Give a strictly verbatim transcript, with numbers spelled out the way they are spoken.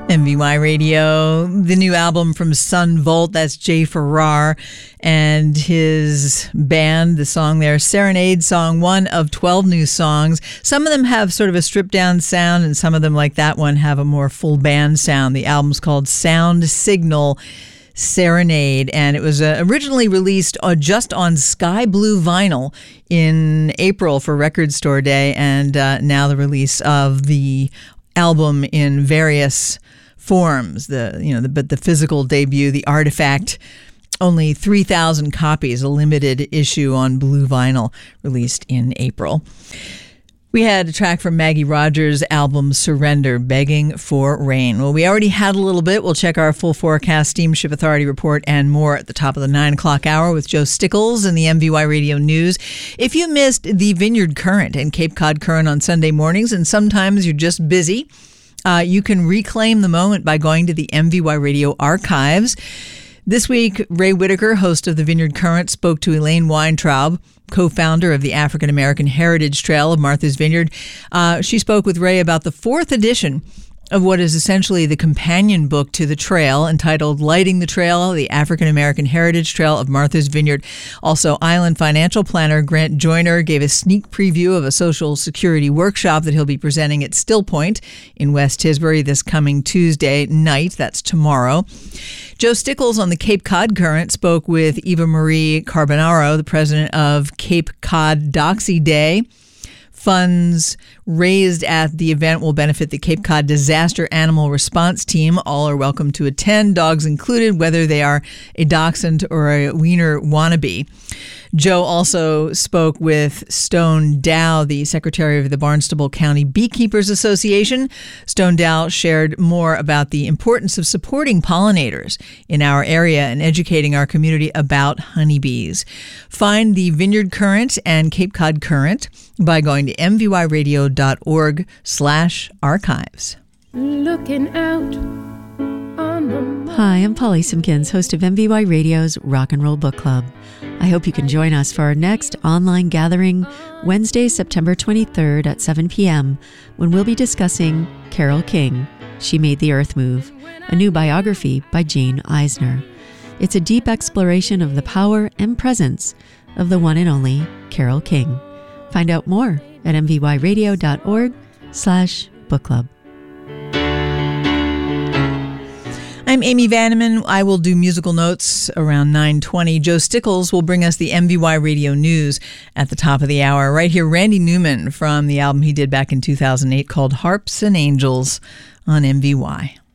M V Y Radio, the new album from Sun Volt, that's Jay Farrar and his band, the song there, Serenade, song one of twelve new songs. Some of them have sort of a stripped down sound, and some of them, like that one, have a more full band sound. The album's called Sound Signal Serenade, and it was uh, originally released uh, just on Sky Blue vinyl in April for Record Store Day, and uh, now the release of the album in various forms, the you know the but the physical debut, the Artifact, only three thousand copies, a limited issue on blue vinyl, released in April. We had a track from Maggie Rogers' album Surrender, Begging for Rain. Well, we already had a little bit. We'll check our full forecast, Steamship Authority report, and more at the top of the nine o'clock hour with Joe Stickles in the M V Y Radio News. If you missed the Vineyard Current and Cape Cod Current on Sunday mornings, and sometimes you're just busy, Uh, you can reclaim the moment by going to the M V Y Radio archives. This week, Ray Whitaker, host of the Vineyard Current, spoke to Elaine Weintraub, co-founder of the African American Heritage Trail of Martha's Vineyard. Uh, she spoke with Ray about the fourth edition of what is essentially the companion book to the trail, entitled Lighting the Trail, the African American Heritage Trail of Martha's Vineyard. Also, Island financial planner Grant Joyner gave a sneak preview of a Social Security workshop that he'll be presenting at Still Point in West Tisbury this coming Tuesday night. That's tomorrow. Joe Stickles on the Cape Cod Current spoke with Eva Marie Carbonaro, the president of Cape Cod Doxy Day. Funds raised at the event will benefit the Cape Cod Disaster Animal Response Team. All are welcome to attend, dogs included, whether they are a dachshund or a wiener wannabe. Joe also spoke with Stone Dow, the secretary of the Barnstable County Beekeepers Association. Stone Dow shared more about the importance of supporting pollinators in our area and educating our community about honeybees. Find the Vineyard Current and Cape Cod Current by going to mvyradio.org slash archives. Looking out on the... Hi, I'm Polly Simpkins, host of M V Y Radio's Rock and Roll Book Club. I hope you can join us for our next online gathering Wednesday, September twenty-third at seven p.m. when we'll be discussing Carole King, She Made the Earth Move, a new biography by Jane Eisner. It's a deep exploration of the power and presence of the one and only Carole King. Find out more at mvyradio.org slash book club. I'm Amy Vanneman. I will do musical notes around nine twenty. Joe Stickles will bring us the M V Y Radio News at the top of the hour. Right here, Randy Newman from the album he did back in two thousand eight called Harps and Angels on M V Y.